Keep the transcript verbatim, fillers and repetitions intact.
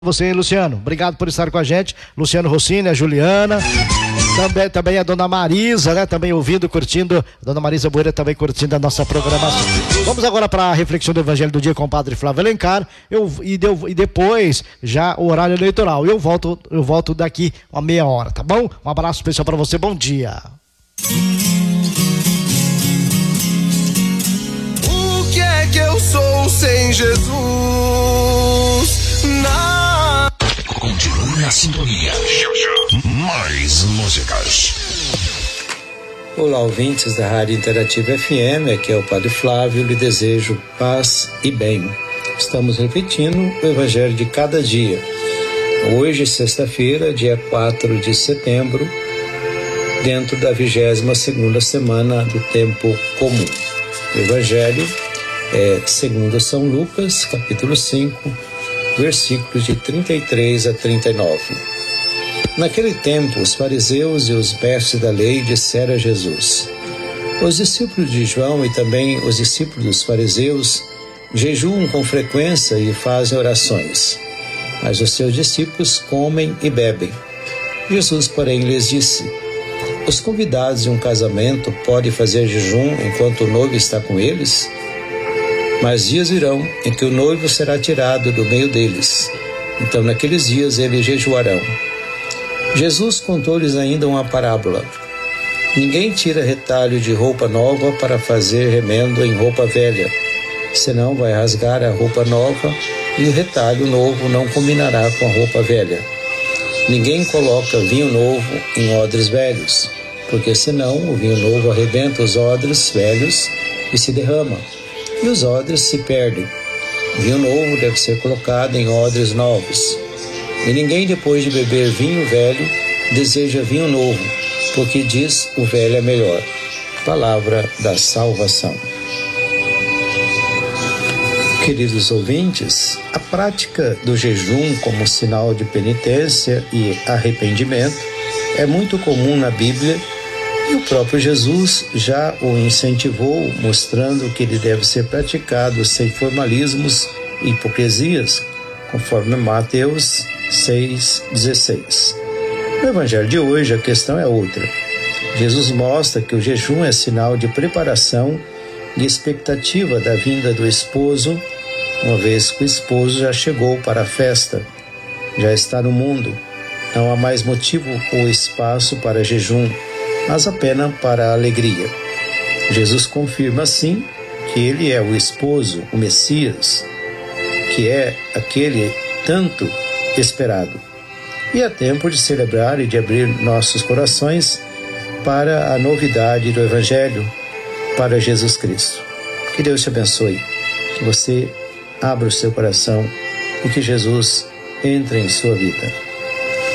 Você, Luciano, obrigado por estar com a gente. Luciano Rossini, a Juliana, também, também a dona Marisa, né? Também ouvindo, curtindo, a dona Marisa Boeira também curtindo a nossa programação. Vamos agora para a reflexão do Evangelho do Dia com o Padre Flávio Alencar. Eu, e, deu, e depois, já o horário eleitoral. Eu volto, eu volto daqui a meia hora, tá bom? Um abraço especial para você, bom dia. O que é que eu sou sem Jesus? Não. Continue na sintonia. Mais músicas. Olá, ouvintes da Rádio Interativa F M, aqui é o Padre Flávio, lhe desejo paz e bem. Estamos repetindo o Evangelho de cada dia. Hoje, sexta-feira, dia quatro de setembro, dentro da vigésima segunda semana do Tempo Comum. O Evangelho é segundo São Lucas, capítulo cinco, versículos de trinta e três a trinta e nove. Naquele tempo, os fariseus e os mestres da lei disseram a Jesus: os discípulos de João e também os discípulos dos fariseus jejuam com frequência e fazem orações, mas os seus discípulos comem e bebem. Jesus, porém, lhes disse: os convidados de um casamento podem fazer jejum enquanto o noivo está com eles? Mas dias virão em que o noivo será tirado do meio deles. Então, naqueles dias, eles jejuarão. Jesus contou-lhes ainda uma parábola. Ninguém tira retalho de roupa nova para fazer remendo em roupa velha, senão vai rasgar a roupa nova e o retalho novo não combinará com a roupa velha. Ninguém coloca vinho novo em odres velhos, porque senão o vinho novo arrebenta os odres velhos e se derrama, e os odres se perdem. Vinho novo deve ser colocado em odres novos. E ninguém, depois de beber vinho velho, deseja vinho novo, porque diz: o velho é melhor. Palavra da salvação. Queridos ouvintes, a prática do jejum como sinal de penitência e arrependimento é muito comum na Bíblia, e o próprio Jesus já o incentivou, mostrando que ele deve ser praticado sem formalismos e hipocrisias, conforme Mateus seis, dezesseis. No Evangelho de hoje, a questão é outra. Jesus mostra que o jejum é sinal de preparação e expectativa da vinda do esposo, uma vez que o esposo já chegou para a festa, já está no mundo. Não há mais motivo ou espaço para jejum, mas apenas para a alegria. Jesus confirma assim que ele é o esposo, o Messias, que é aquele tanto esperado. E é tempo de celebrar e de abrir nossos corações para a novidade do Evangelho, para Jesus Cristo. Que Deus te abençoe, que você abra o seu coração e que Jesus entre em sua vida.